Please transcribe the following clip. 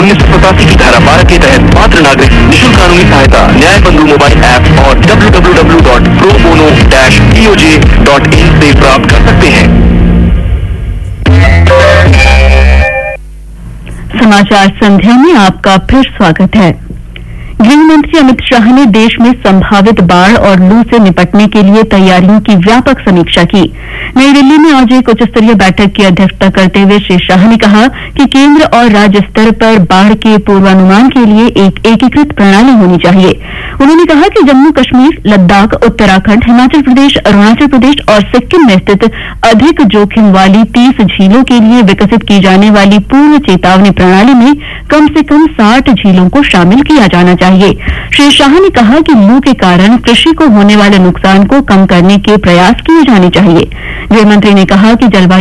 1987 की धारा 12 के तहत पात्र नागरिक निःशुल्क कानूनी सहायता न्याय बंधु मोबाइल ऐप और www.probono-toj.in से प्राप्त कर सकते हैं। समाचार संध्या में आपका फिर स्वागत है। गृह मंत्री अमित शाह ने देश में संभावित बाढ़ और लू से निपटने के लिए तैयारियों की व्यापक समीक्षा की। नई दिल्ली में आज एक उच्चस्तरीय बैठक की अध्यक्षता करते हुए श्री शाह ने कहा कि केंद्र और राज्य स्तर पर बाढ़ के पूर्वानुमान के लिए एक एकीकृत प्रणाली होनी चाहिए। उन्होंने कहा कि जम्मू कश्मीर, लद्दाख, उत्तराखंड, हिमाचल प्रदेश, अरुणाचल प्रदेश और सिक्किम में स्थित अधिक जोखिम वाली 30 झीलों के लिए विकसित की जाने वाली पूर्व चेतावनी प्रणाली में कम से कम 60 झीलों को शामिल किया जाना चाहिए। श्री शाह ने कहा कि लू के कारण कृषि को होने वाले नुकसान को कम करने के प्रयास किए जाने चाहिए। गृह मंत्री ने कहा कि जलवायु